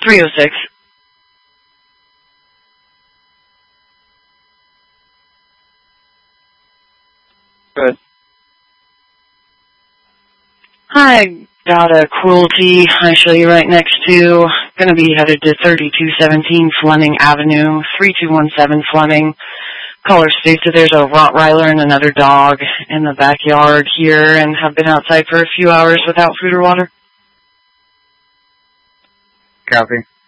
306. Good. Hi, got a Cruelty I show you right next to. Gonna be headed to 3217 Fleming Avenue, 3217 Fleming. Caller states that there's a Rottweiler and another dog in the backyard here and have been outside for a few hours without food or water. Copy.